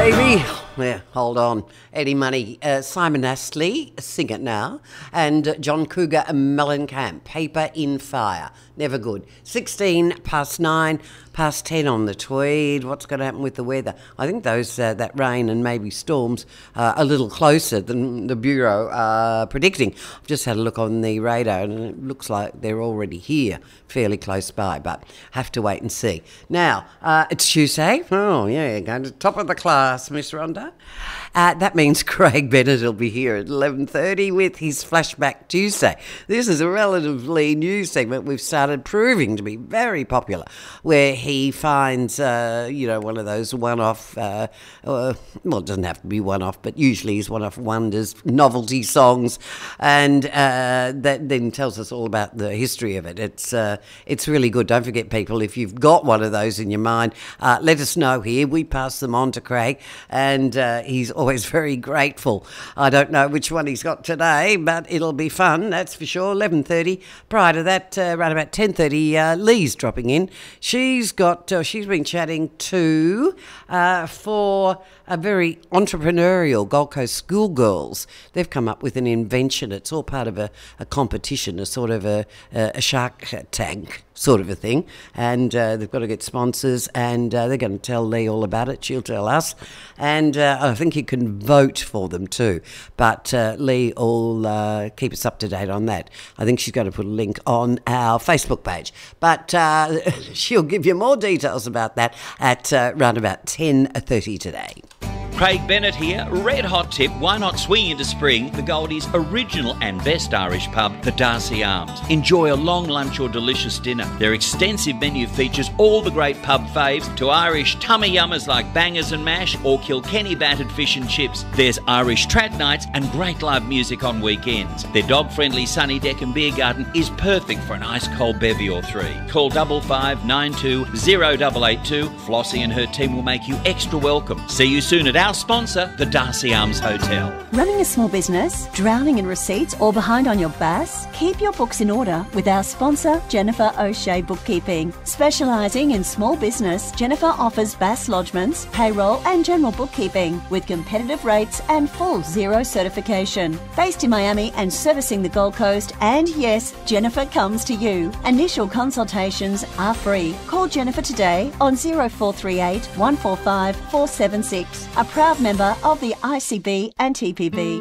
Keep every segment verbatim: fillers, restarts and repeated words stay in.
baby. Yeah, hold on. Eddie Money, uh, Simon Astley, Sing It Now, and uh, John Cougar and Mellencamp, Paper in Fire. Never good. sixteen past nine, past ten on the Tweed. What's going to happen with the weather? I think those uh, that rain and maybe storms are a little closer than the Bureau are predicting. I've just had a look on the radar and it looks like they're already here, fairly close by, but have to wait and see. Now, uh, it's Tuesday. Oh, yeah, going to the top of the class, Miss Rhonda. Uh, that means Craig Bennett will be here at eleven thirty with his Flashback Tuesday. This is a relatively new segment we've started proving to be very popular, where he finds, uh, you know, one of those one-off, uh, uh, well, it doesn't have to be one-off, but usually he's one-off wonders, novelty songs, and uh, that then tells us all about the history of it. It's uh, it's really good. Don't forget, people, if you've got one of those in your mind, uh, let us know here. We pass them on to Craig, and uh, he's always very grateful. I don't know which one he's got today, but it'll be fun, that's for sure. eleven thirty. Prior to that, uh, around about ten thirty, uh, Lee's dropping in. She's got, uh, she's been chatting to uh, for a very entrepreneurial Gold Coast schoolgirls. They've come up with an invention. It's all part of a, a competition, a sort of a, a shark tank sort of a thing, and uh, they've got to get sponsors, and uh, they're going to tell Lee all about it. She'll tell us, and uh, I think you can vote for them too, but uh, Lee will uh, keep us up to date on that. I think she's going to put a link on our Facebook page, but uh, she'll give you more details about that at uh, around about ten thirty today. Craig Bennett here. Red hot tip, why not swing into spring? The Goldie's original and best Irish pub, the Darcy Arms. Enjoy a long lunch or delicious dinner. Their extensive menu features all the great pub faves, to Irish tummy yummers like bangers and mash or Kilkenny battered fish and chips. There's Irish trad nights and great live music on weekends. Their dog-friendly sunny deck and beer garden is perfect for an ice cold bevy or three. Call double five nine two zero double eight two. Flossie and her team will make you extra welcome. See you soon at our sponsor, the Darcy Arms Hotel. Running a small business, drowning in receipts or behind on your B A S? Keep your books in order with our sponsor, Jennifer O'Shea Bookkeeping. Specialising in small business, Jennifer offers B A S lodgements, payroll and general bookkeeping with competitive rates and full zero certification. Based in Miami and servicing the Gold Coast, and yes, Jennifer comes to you. Initial consultations are free. Call Jennifer today on zero four three eight, one four five, four seven six. A proud member of the I C B and T P B.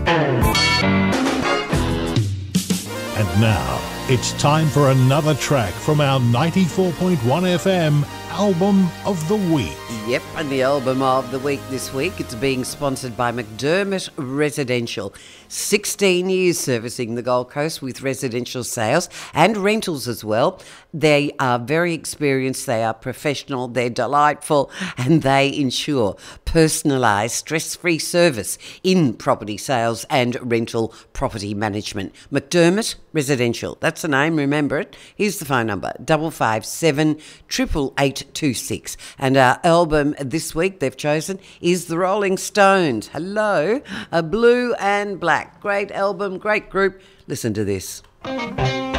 And now, it's time for another track from our ninety-four point one F M Album of the Week. Yep, and the Album of the Week this week, it's being sponsored by McDermott Residential. sixteen years servicing the Gold Coast with residential sales and rentals as well. They are very experienced, they are professional, they're delightful, and they ensure personalised, stress-free service in property sales and rental property management. McDermott Residential, that's the name, remember it. Here's the phone number, double five seven triple eight two six. And our album this week they've chosen is The Rolling Stones. Hello, a Blue and Black. Great album, great group. Listen to this.